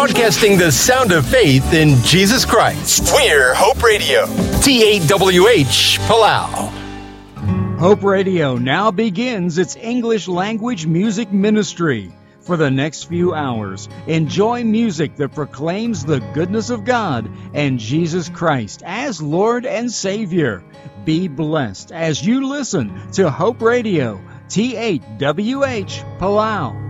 broadcasting the sound of faith in Jesus Christ. We're Hope Radio, TAWH, Palau. Hope Radio now begins its English language music ministry. For the next few hours, enjoy music that proclaims the goodness of God and Jesus Christ as Lord and Savior. Be blessed as you listen to Hope Radio, TAWH, Palau.